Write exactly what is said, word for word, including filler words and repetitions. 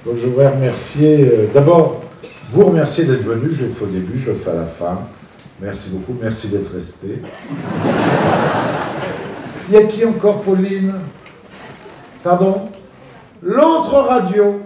Donc je voudrais remercier, euh, d'abord, vous remercier d'être venu, je l'ai fait au début, je le fais à la fin. Merci beaucoup, merci d'être resté. Il y a qui encore, Pauline? Pardon? L'autre radio.